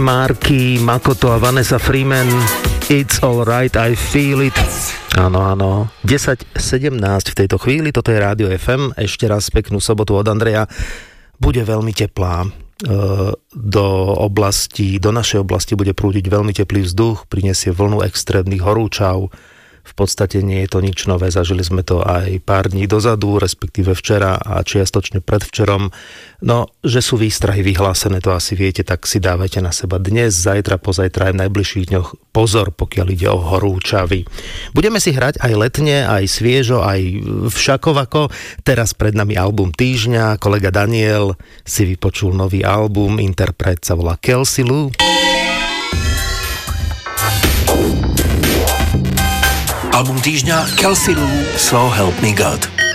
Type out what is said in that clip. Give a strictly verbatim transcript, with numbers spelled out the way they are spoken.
Marky, Makoto a Vanessa Freeman, It's Alright, I Feel It. Áno, áno, desať sedemnásť v tejto chvíli, toto je Rádio ef em, ešte raz peknú sobotu od Andreja. Bude veľmi teplá, do oblasti, do našej oblasti bude prúdiť veľmi teplý vzduch, prinesie vlnu extrémnych horúčav. V podstate nie je to nič nové, zažili sme to aj pár dní dozadu, respektíve včera a čiastočne predvčerom. No, že sú výstrahy vyhlásené, to asi viete, tak si dávajte na seba dnes, zajtra, pozajtra aj v najbližších dňoch pozor, pokiaľ ide o horúčavy. Budeme si hrať aj letne, aj sviežo, aj všakovako. Teraz pred nami album týždňa, kolega Daniel si vypočul nový album, interpret sa volá Kelsey Lou. Album týždňa Kelsey Lou, So Help Me God.